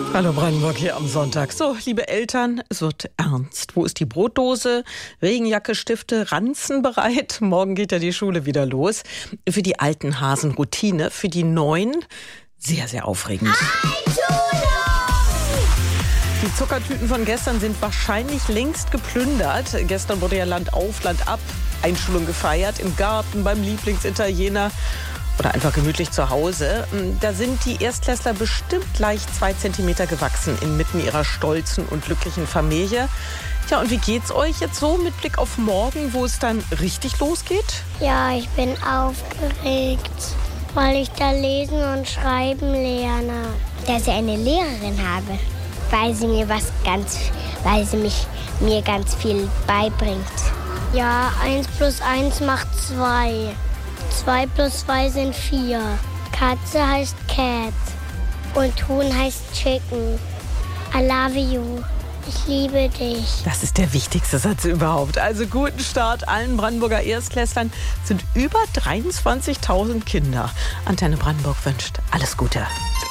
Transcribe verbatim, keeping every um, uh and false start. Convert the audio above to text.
Hallo Brandenburg hier am Sonntag. So, liebe Eltern, es wird ernst. Wo ist die Brotdose? Regenjacke, Stifte, Ranzen bereit? Morgen geht ja die Schule wieder los. Für die alten Hasen Routine, für die neuen sehr, sehr aufregend. Die Zuckertüten von gestern sind wahrscheinlich längst geplündert. Gestern wurde ja Land auf, Land ab Einschulung gefeiert, im Garten, beim Lieblingsitaliener oder einfach gemütlich zu Hause. Da sind die Erstklässler bestimmt leicht zwei Zentimeter gewachsen inmitten ihrer stolzen und glücklichen Familie. Tja, und wie geht's euch jetzt so mit Blick auf morgen, wo es dann richtig losgeht? Ja, ich bin aufgeregt, weil ich da lesen und schreiben lerne. Dass ich eine Lehrerin habe, weil sie mir was ganz, weil sie mich, mir ganz viel beibringt. Ja, eins plus eins macht zwei. Zwei plus zwei sind vier. Katze heißt Cat und Huhn heißt Chicken. I love you. Ich liebe dich. Das ist der wichtigste Satz überhaupt. Also guten Start allen Brandenburger Erstklässlern. Es sind über dreiundzwanzigtausend Kinder. Antenne Brandenburg wünscht alles Gute.